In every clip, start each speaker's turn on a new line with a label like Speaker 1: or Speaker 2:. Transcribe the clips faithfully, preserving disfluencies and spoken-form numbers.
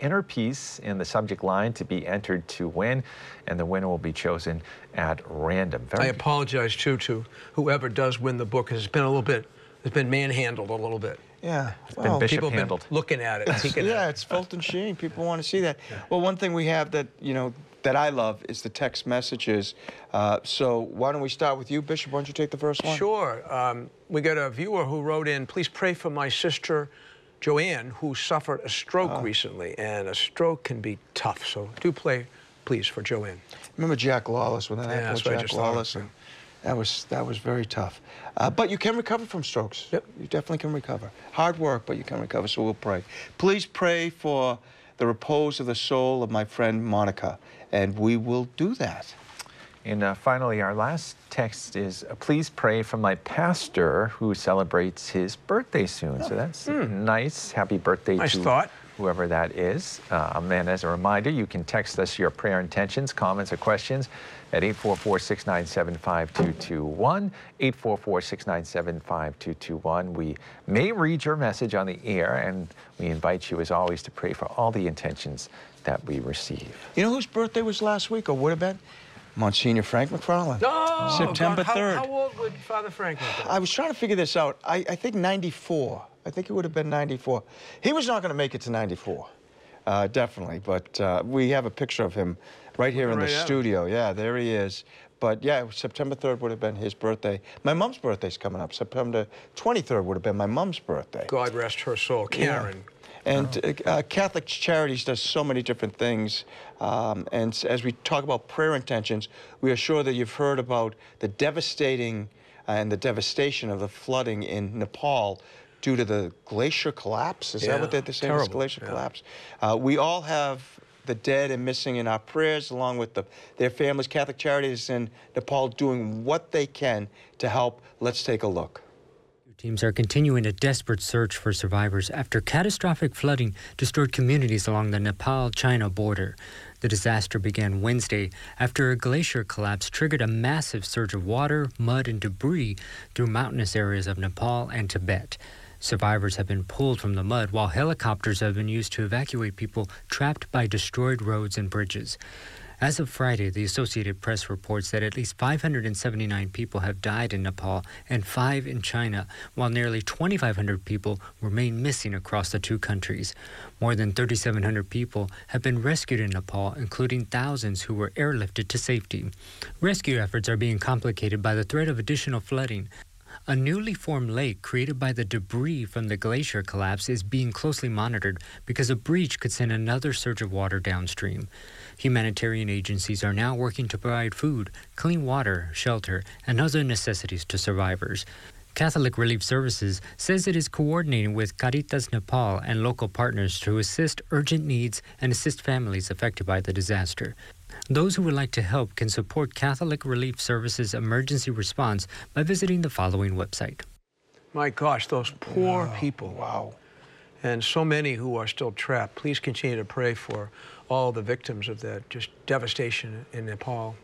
Speaker 1: Inner Peace in the subject line to be entered to win, and the winner will be chosen at random. Very
Speaker 2: I apologize, too, to whoever does win the book, because it's been a little bit, it's been manhandled a little bit.
Speaker 3: Yeah,
Speaker 1: it's well, been bishop
Speaker 2: people have
Speaker 1: handled.
Speaker 2: been looking at it, peeking
Speaker 3: yeah,
Speaker 2: at it.
Speaker 3: it's Fulton Sheen. People want to see that. Yeah. Well, one thing we have that, you know, that I love is the text messages. Uh, so why don't we start with you, Bishop? Why don't you take the first one?
Speaker 2: Sure. Um, we got a viewer who wrote in, please pray for my sister, Joanne, who suffered a stroke uh, recently, and a stroke can be tough. So do pray, please, for Joanne.
Speaker 3: Remember Jack Lawless when that
Speaker 2: yeah,
Speaker 3: happened with Jack Lawless? And that was that was very tough. Uh, but you can recover from strokes.
Speaker 2: Yep.
Speaker 3: You definitely can recover. Hard work, but you can recover. So we'll pray. Please pray for the repose of the soul of my friend Monica, and we will do that.
Speaker 1: And uh, finally, our last text is, uh, please pray for my pastor who celebrates his birthday soon. So that's mm. nice. Happy birthday
Speaker 2: nice
Speaker 1: to
Speaker 2: thought.
Speaker 1: whoever that is. Um, and as a reminder, you can text us your prayer intentions, comments, or questions at eight four four, six nine seven, five two two one, eight four four, six nine seven, five two two one. We may read your message on the air, and we invite you, as always, to pray for all the intentions that we receive.
Speaker 3: You know whose birthday was last week, or would have been? Monsignor Frank McFarland.
Speaker 2: Oh,
Speaker 3: September
Speaker 2: God.
Speaker 3: third.
Speaker 2: How, how old would Father Frank be?
Speaker 3: I was trying to figure this out. I, I think ninety-four. I think it would have been ninety-four. He was not going to make it to ninety-four, uh, definitely. But uh, we have a picture of him right here in
Speaker 2: right
Speaker 3: the
Speaker 2: out.
Speaker 3: studio. Yeah, there he is. But yeah, September third would have been his birthday. My mom's birthday's coming up. September twenty-third would have been my mom's birthday.
Speaker 2: God rest her soul, Karen.
Speaker 3: Yeah. And uh, Catholic Charities does so many different things. Um, and as we talk about prayer intentions, we are sure that you've heard about the devastating uh, and the devastation of the flooding in Nepal due to the glacier collapse. Is
Speaker 2: yeah.
Speaker 3: that what they're saying?
Speaker 2: Terrible.
Speaker 3: This glacier
Speaker 2: yeah.
Speaker 3: collapse. Uh, we all have the dead and missing in our prayers, along with the, their families. Catholic Charities in Nepal doing what they can to help. Let's take a look.
Speaker 4: Teams are continuing a desperate search for survivors after catastrophic flooding destroyed communities along the Nepal-China border. The disaster began Wednesday after a glacier collapse triggered a massive surge of water, mud, and debris through mountainous areas of Nepal and Tibet. Survivors have been pulled from the mud, while helicopters have been used to evacuate people trapped by destroyed roads and bridges. As of Friday, the Associated Press reports that at least five hundred seventy-nine people have died in Nepal and five in China, while nearly twenty-five hundred people remain missing across the two countries. More than thirty-seven hundred people have been rescued in Nepal, including thousands who were airlifted to safety. Rescue efforts are being complicated by the threat of additional flooding. A newly formed lake created by the debris from the glacier collapse is being closely monitored because a breach could send another surge of water downstream. Humanitarian agencies are now working to provide food, clean water, shelter, and other necessities to survivors. Catholic Relief Services says it is coordinating with Caritas Nepal and local partners to assist urgent needs and assist families affected by the disaster. Those who would like to help can support Catholic Relief Services emergency response by visiting the following website.
Speaker 2: My gosh, those poor
Speaker 3: wow.
Speaker 2: people.
Speaker 3: Wow.
Speaker 2: And so many who are still trapped. Please continue to pray for all the victims of that just devastation in Nepal.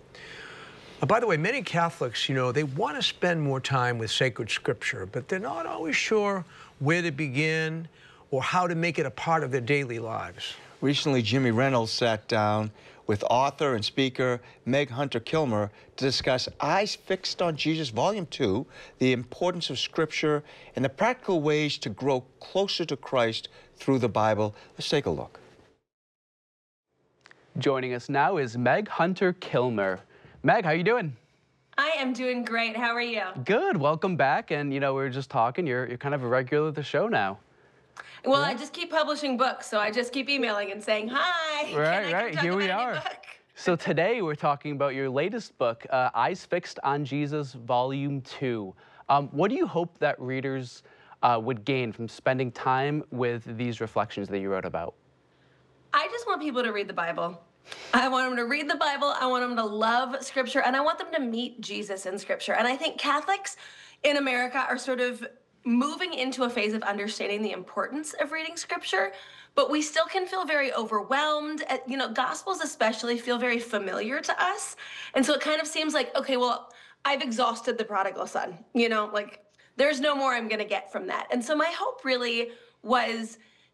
Speaker 2: Uh, by the way, many Catholics, you know, they want to spend more time with sacred scripture, but they're not always sure where to begin or how to make it a part of their daily lives.
Speaker 3: Recently, Jimmy Reynolds sat down with author and speaker Meg Hunter-Kilmer to discuss Eyes Fixed on Jesus, Volume two, the importance of Scripture and the practical ways to grow closer to Christ through the Bible. Let's take a look.
Speaker 5: Joining us now is Meg Hunter-Kilmer. Meg, how you doing?
Speaker 6: I am doing great. How are you?
Speaker 5: Good. Welcome back. And, you know, we were just talking. You're, you're kind of a regular of the show now.
Speaker 6: Well, yeah. I just keep publishing books, so I just keep emailing and saying, hi,
Speaker 5: right,
Speaker 6: can I
Speaker 5: right.
Speaker 6: come
Speaker 5: Here
Speaker 6: talk
Speaker 5: we
Speaker 6: about
Speaker 5: are.
Speaker 6: a book?
Speaker 5: So today we're talking about your latest book, uh, Eyes Fixed on Jesus, Volume two. Um, what do you hope that readers uh, would gain from spending time with these reflections that you wrote about?
Speaker 6: I just want people to read the Bible. I want them to read the Bible, I want them to love Scripture, and I want them to meet Jesus in Scripture. And I think Catholics in America are sort of moving into a phase of understanding the importance of reading Scripture, but we still can feel very overwhelmed. You know, Gospels especially feel very familiar to us. And so it kind of seems like, okay, well, I've exhausted the prodigal son, you know, like there's no more I'm gonna get from that. And so my hope really was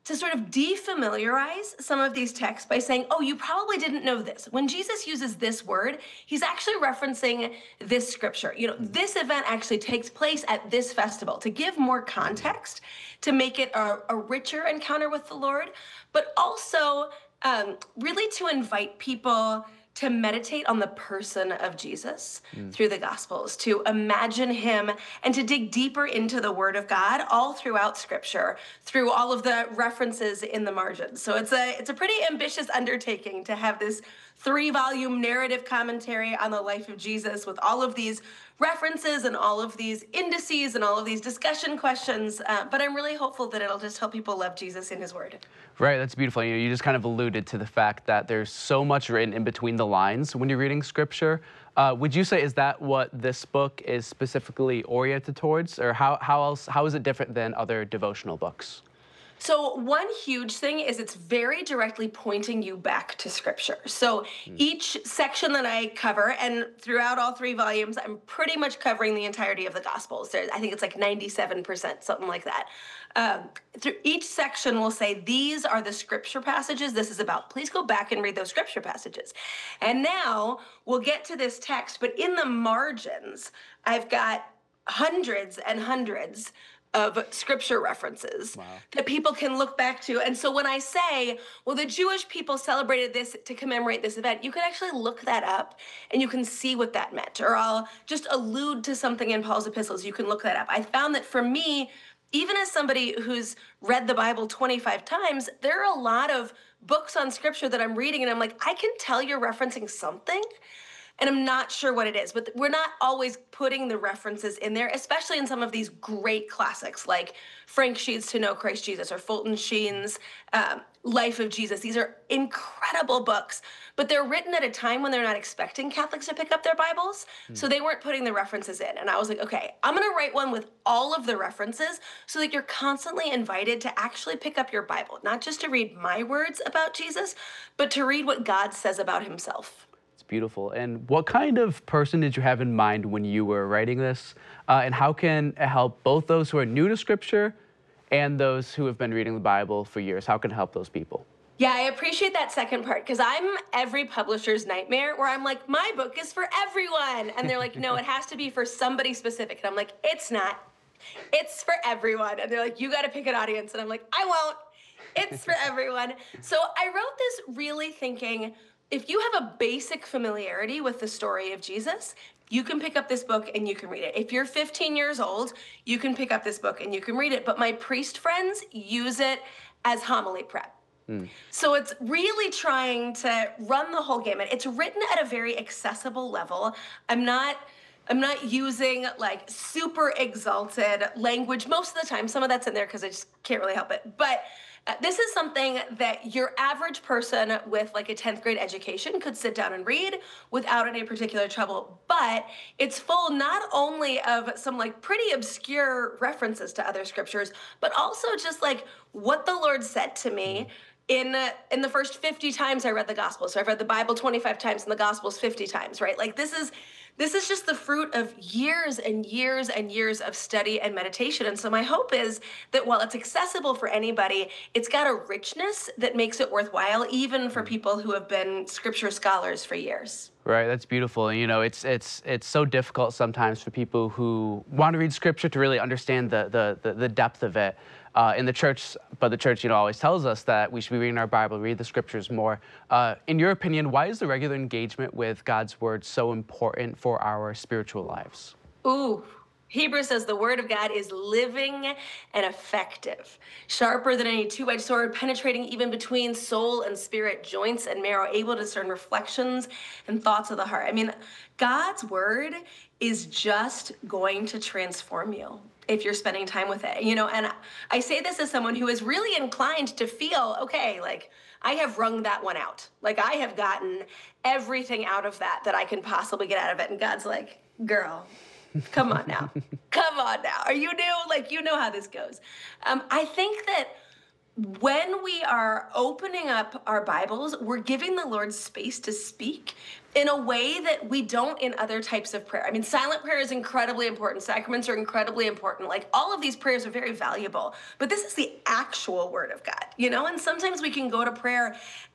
Speaker 6: to sort of defamiliarize some of these texts by saying, oh, you probably didn't know this. When Jesus uses this word, he's actually referencing this scripture. You know, this event actually takes place at this festival to give more context, to make it a, a richer encounter with the Lord, but also um, really to invite people to meditate on the person of Jesus mm. through the Gospels, to imagine him and to dig deeper into the Word of God all throughout Scripture, through all of the references in the margins. So it's a it's a pretty ambitious undertaking to have this three-volume narrative commentary on the life of Jesus with all of these references and all of these indices and all of these discussion questions. Uh, but I'm really hopeful that it'll just help people love Jesus in his Word.
Speaker 5: Right, that's beautiful. You know, you just kind of alluded to the fact that there's so much written in between the lines when you're reading Scripture. Uh, would you say, is that what this book is specifically oriented towards? Or how, how else, how is it different than other devotional books?
Speaker 6: So one huge thing is it's very directly pointing you back to Scripture. So mm. each section that I cover, and throughout all three volumes, I'm pretty much covering the entirety of the Gospels. There, I think it's like ninety-seven percent, something like that. Um, through each section will say, these are the Scripture passages this is about. Please go back and read those Scripture passages. And now we'll get to this text, but in the margins, I've got hundreds and hundreds of Scripture references wow. that people can look back to. And so when I say, well, the Jewish people celebrated this to commemorate this event, you can actually look that up and you can see what that meant. Or I'll just allude to something in Paul's epistles, you can look that up. I found that for me, even as somebody who's read the Bible twenty-five times, there are a lot of books on Scripture that I'm reading and I'm like, I can tell you're referencing something, and I'm not sure what it is, but we're not always putting the references in there, especially in some of these great classics like Frank Sheed's To Know Christ Jesus or Fulton Sheen's um, Life of Jesus. These are incredible books, but they're written at a time when they're not expecting Catholics to pick up their Bibles, mm. so they weren't putting the references in. And I was like, okay, I'm gonna write one with all of the references so that you're constantly invited to actually pick up your Bible, not just to read my words about Jesus, but to read what God says about himself.
Speaker 5: Beautiful. And what kind of person did you have in mind when you were writing this? Uh, and how can it help both those who are new to Scripture and those who have been reading the Bible for years? How can it help those people?
Speaker 6: Yeah, I appreciate that second part because I'm every publisher's nightmare where I'm like, my book is for everyone. And they're like, no, it has to be for somebody specific. And I'm like, it's not. It's for everyone. And they're like, you got to pick an audience. And I'm like, I won't. It's for everyone. So I wrote this really thinking, if you have a basic familiarity with the story of Jesus, you can pick up this book and you can read it. If you're fifteen years old, you can pick up this book and you can read it. But my priest friends use it as homily prep. Mm. So it's really trying to run the whole gamut. It's written at a very accessible level. I'm not I'm not using like super exalted language most of the time. Some of that's in there because I just can't really help it. But Uh, this is something that your average person with like a tenth grade education could sit down and read without any particular trouble. But it's full not only of some like pretty obscure references to other scriptures, but also just like what the Lord said to me in uh, in the first fifty times I read the Gospels. So I've read the Bible twenty-five times and the Gospels fifty times, right? Like this is This is just the fruit of years and years and years of study and meditation. And so my hope is that while it's accessible for anybody, it's got a richness that makes it worthwhile, even for people who have been Scripture scholars for years.
Speaker 5: Right, that's beautiful. You know, it's it's it's so difficult sometimes for people who want to read Scripture to really understand the the the, the depth of it. Uh, in the church, but the church, you know, always tells us that we should be reading our Bible, read the Scriptures more. Uh, in your opinion, why is the regular engagement with God's Word so important for our spiritual lives?
Speaker 6: Ooh, Hebrews says the Word of God is living and effective, sharper than any two-edged sword, penetrating even between soul and spirit, joints and marrow, able to discern reflections and thoughts of the heart. I mean, God's Word is just going to transform you if you're spending time with it, you know, and I say this as someone who is really inclined to feel, okay, like I have wrung that one out. Like I have gotten everything out of that that I can possibly get out of it. And God's like, girl, come on now. Come on now. Are you new? Like, you know how this goes. Um, I think that when we are opening up our Bibles, we're giving the Lord space to speak in a way that we don't in other types of prayer. I mean, silent prayer is incredibly important. Sacraments are incredibly important. Like, all of these prayers are very valuable, but this is the actual word of God, you know? And sometimes we can go to prayer